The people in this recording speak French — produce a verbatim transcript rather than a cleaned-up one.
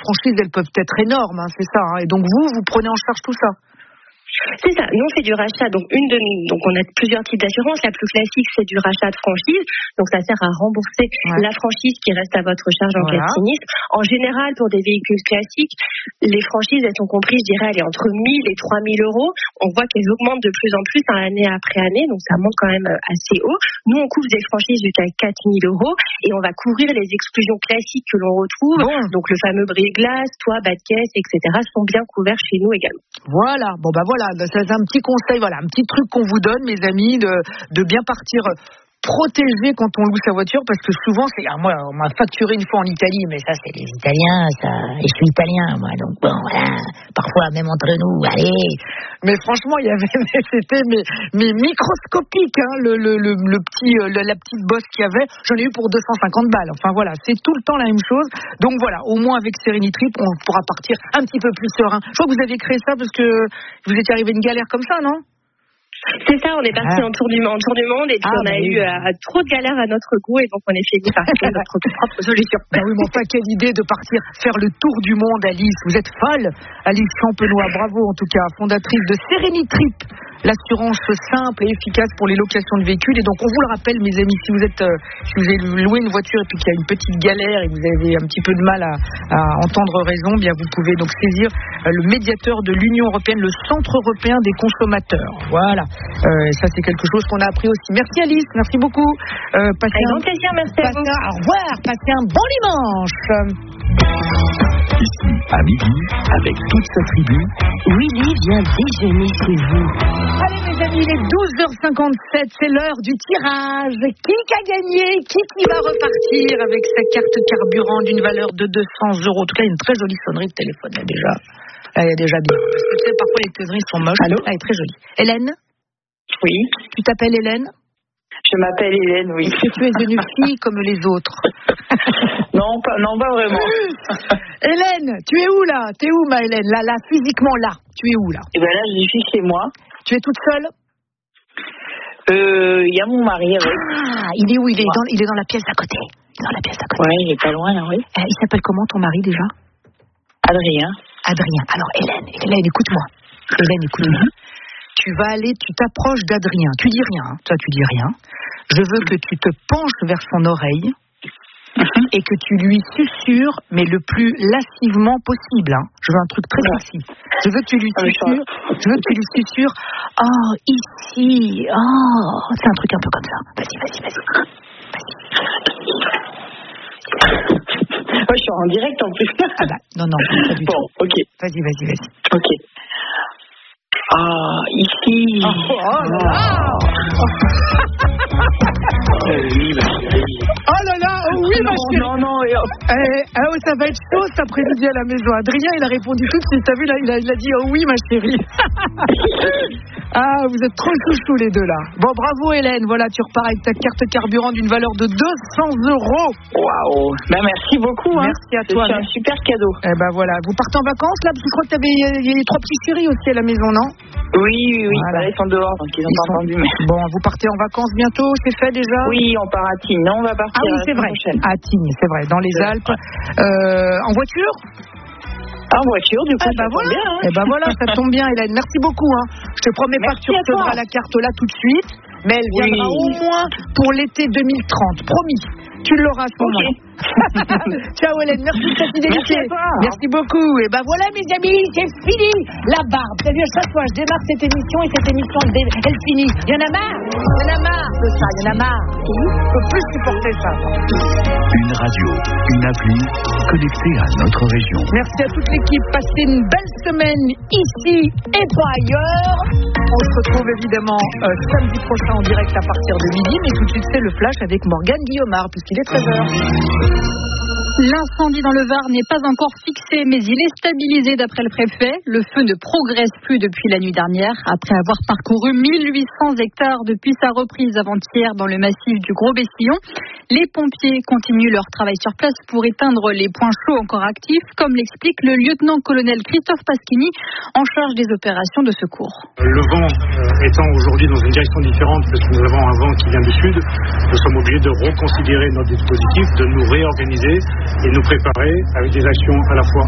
franchises, elles peuvent être énormes, hein, c'est ça. Hein. Et donc vous, vous prenez en charge tout ça? C'est ça. Nous, on fait du rachat. Donc, une de, donc, on a plusieurs types d'assurances. La plus classique, c'est du rachat de franchise. Donc, ça sert à rembourser ouais. la franchise qui reste à votre charge en voilà. cas de sinistre. En général, pour des véhicules classiques, les franchises, elles sont comprises, je dirais, elles sont entre mille et trois mille euros. On voit qu'elles augmentent de plus en plus année après année. Donc, ça monte quand même assez haut. Nous, on couvre des franchises jusqu'à quatre mille euros et on va couvrir les exclusions classiques que l'on retrouve. Bon. Donc, le fameux brise-glace, toit, bas de caisse, et cetera sont bien couverts chez nous également. Voilà. Bon, bah voilà. C'est un petit conseil, voilà, un petit truc qu'on vous donne, mes amis, de, de bien partir protégé quand on loue sa voiture, parce que souvent, c'est, alors moi, on m'a facturé une fois en Italie, mais ça, c'est les Italiens, ça, et je suis italien, moi, donc bon, voilà, parfois, même entre nous, allez. Mais franchement, il y avait, c'était mais, mais microscopique, hein, le, le, le, le petit, le, la petite bosse qu'il y avait, j'en ai eu pour deux cent cinquante balles, enfin voilà, c'est tout le temps la même chose, donc voilà, au moins avec Serenitrip, on pourra partir un petit peu plus serein. Je crois que vous avez créé ça parce que vous étiez arrivé à une galère comme ça, non? C'est ça, on est parti ah. en, tour du, en tour du monde et puis ah, on a bah eu oui. euh, trop de galères à notre goût et donc on est fini par créer notre propre solution. Bah oui, mais enfin, quelle idée de partir faire le tour du monde, Alice. Vous êtes folle, Alice Champenois, bravo en tout cas, fondatrice de Serenitrip, l'assurance simple et efficace pour les locations de véhicules. Et donc on vous le rappelle, mes amis, si vous êtes, euh, si vous avez loué une voiture et puis qu'il y a une petite galère et que vous avez un petit peu de mal à, à entendre raison, bien vous pouvez donc saisir euh, le médiateur de l'Union européenne, le Centre européen des consommateurs. Voilà. Euh, ça c'est quelque chose qu'on a appris aussi. Merci Alice, merci beaucoup. Euh, passez Avec un bon plaisir, merci à vous. Au revoir, passez un bon dimanche. Ici, à midi, avec toute sa tribu, Willy vient déjeuner chez vous. Allez mes amis, il est douze heures cinquante-sept, c'est l'heure du tirage. Qui a gagné? Qui qui va repartir avec sa carte carburant d'une valeur de deux cents euros? En tout cas, il y a une très jolie sonnerie de téléphone là déjà. Elle est déjà bien. Parce que tu sais, parfois les sonneries sont moches. Allô? Elle est très jolie. Hélène? Oui. Tu t'appelles Hélène? Je m'appelle Hélène, oui. Est-ce que tu es une fille comme les autres? Non, pas, non, pas vraiment. Hélène, tu es où là? Tu es où ma Hélène? Là, là, physiquement là. Tu es où là? Eh bien là, je suis chez moi. Tu es toute seule? Euh, il y a mon mari avec. Ah, il est où? Il est, dans, il est dans la pièce d'à côté. Il est dans la pièce d'à côté. Ouais, il est pas loin là, oui. Euh, il s'appelle comment ton mari déjà? Adrien. Adrien. Alors Hélène, Hélène, écoute-moi. Hélène, écoute-moi. Mm-hmm. Tu vas aller, tu t'approches d'Adrien. Tu dis rien, hein. Toi tu dis rien. Je veux que tu te penches vers son oreille mm-hmm. et que tu lui susurres, mais le plus lascivement possible. Hein. Je veux un truc très précis. Je veux que tu lui susurres. Je veux que tu lui susurres. Oh, ici. Oh, c'est un truc un peu comme ça. Vas-y, vas-y, vas-y. Vas-y. Moi, je suis en direct en plus. Ah bah, non, non, pas du bon, tout. ok. Vas-y, vas-y, vas-y. Ok. Ah, ici. Oh, oh là là. Oh oui, ma chérie. Oh là là, oh oui, ma chérie. Non, non, non. Eh, oh, ça va être chaud cet après-midi à la maison. Adrien, il a répondu tout de suite. T'as vu, là, il a, il a dit oh oui, ma chérie. Ah, vous êtes trop chouchous les deux là. Bon, bravo Hélène. Voilà, tu repars avec ta carte carburant d'une valeur de deux cents euros. Waouh. Ben merci beaucoup. Hein. Merci à toi. C'est un super cadeau. Eh ben voilà. Vous partez en vacances là? Parce que je crois que t'avais, il y a les trois petits chéris aussi à la maison, non? Oui, oui, oui. Voilà. Ils sont dehors, donc ils n'ont pas entendu. Mais... Bon, vous partez en vacances bientôt, c'est fait déjà? Oui, on part à Tignes. Non, on va partir. Ah oui, c'est vrai. À Tignes, c'est vrai, dans les c'est Alpes. Euh, en voiture? En voiture, du coup. Ah bah ça voilà. Tombe bien, hein. Eh ben voilà, ça tombe bien, Hélène. Merci beaucoup. Hein. Je te promets Merci pas que tu recevras la carte là tout de suite, mais elle viendra oui. au moins pour l'été deux mille trente. Promis. Tu l'auras à ce moment. Okay. Ciao Hélène, merci de ta fidélité. Merci, merci beaucoup. Et ben voilà mes amis, c'est fini. La barbe. T'as vu, à chaque fois je démarre cette émission et cette émission elle finit. Il y en a marre. Il y en a marre de ça. Il y en a marre. Je peux plus supporter ça. Une radio, une appli connectée à notre région. Merci à toute l'équipe. Passez une belle semaine ici et pas ailleurs. On se retrouve évidemment euh, samedi prochain en direct à partir de midi. Mais tout de suite c'est le flash avec Morgane Guillaumard puisqu'il est treize heures. L'incendie dans le Var n'est pas encore fixé, mais il est stabilisé d'après le préfet. Le feu ne progresse plus depuis la nuit dernière, après avoir parcouru mille huit cents hectares depuis sa reprise avant-hier dans le massif du Gros-Bessillon. Les pompiers continuent leur travail sur place pour éteindre les points chauds encore actifs, comme l'explique le lieutenant-colonel Christophe Paschini, en charge des opérations de secours. Le vent euh, étant aujourd'hui dans une direction différente, parce que nous avons un vent qui vient du sud, nous sommes obligés de reconsidérer notre dispositif, de nous réorganiser et nous préparer avec des actions à la fois